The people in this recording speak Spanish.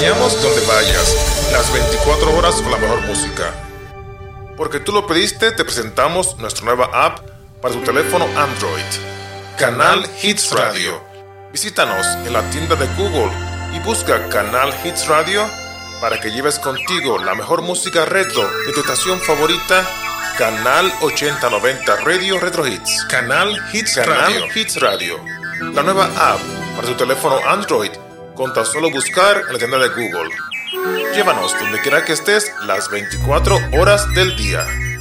acompañamos donde vayas, las 24 horas con la mejor música. Porque tú lo pediste, te presentamos nuestra nueva app para tu teléfono Android, Canal Hits Radio. Visítanos en la tienda de Google y busca Canal Hits Radio para que lleves contigo la mejor música retro de tu estación favorita, Canal 8090 Radio Retro Hits. Canal Hits Radio. La nueva app para tu teléfono Android con tan solo buscar en la tienda de Google. Llévanos donde quiera que estés las 24 horas del día.